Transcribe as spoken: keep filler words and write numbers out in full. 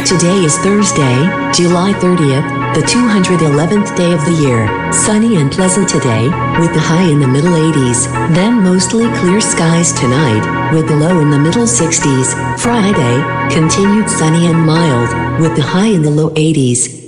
Today is Thursday, July thirtieth, the two hundred eleventh day of the year. Sunny and pleasant today, with the high in the middle eighties. Then mostly clear skies tonight, with the low in the middle sixties. Friday, continued sunny and mild, with the high in the low eighties.